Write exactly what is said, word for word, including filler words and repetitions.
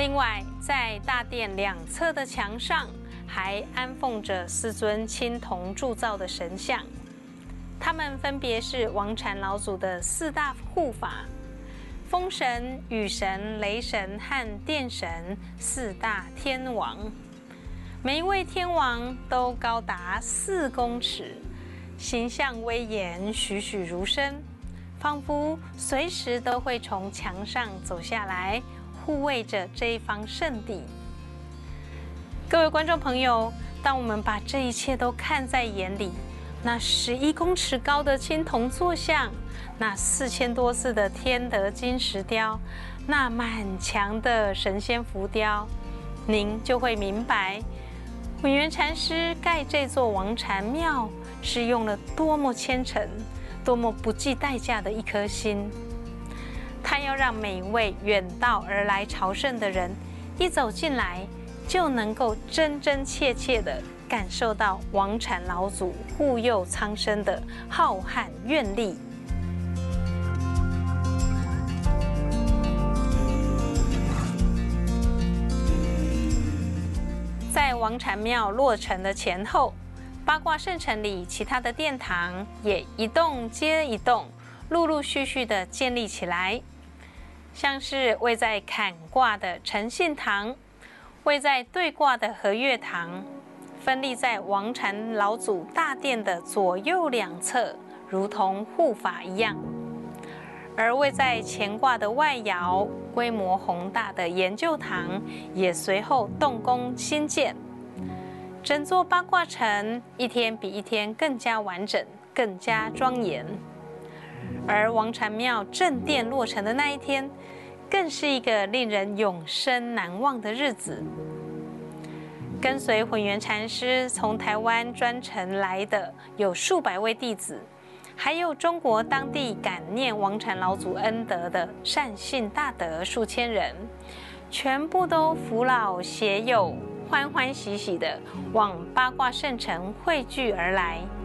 另外，在大殿两侧的墙上还安奉着四尊青铜铸造的神像，他们分别是王禅老祖的四大护法：风神、雨神、雷神和电神四大天王。每一位天王都高达四公尺，形象威严，栩栩如生，仿佛随时都会从墙上走下来，护卫着这一方圣地。各位观众朋友，当我们把这一切都看在眼里，那十一公尺高的青铜坐像，那四千多次的天德金石雕，那满墙的神仙浮雕，您就会明白，混元禅师盖这座王禅庙是用了多么虔诚、多么不计代价的一颗心。他要让每一位远道而来朝圣的人，一走进来就能够真真切切地感受到王禅老祖护佑苍生的浩瀚愿力。在王禅庙落成的前后，八卦圣城里其他的殿堂也一栋接一栋，陆陆续续地建立起来。像是位在坎卦的诚信堂，位在兑卦的和月堂，分立在王禅老祖大殿的左右两侧，如同护法一样。而位在乾卦的外爻，规模宏大的研究堂也随后动工兴建。整座八卦城一天比一天更加完整，更加庄严。而王禅庙正殿落成的那一天，更是一个令人永生难忘的日子。跟随混元禅师从台湾专程来的有数百位弟子，还有中国当地感念王禅老祖恩德的善信大德数千人，全部都扶老携幼，欢欢喜喜的往八卦圣城汇聚而来。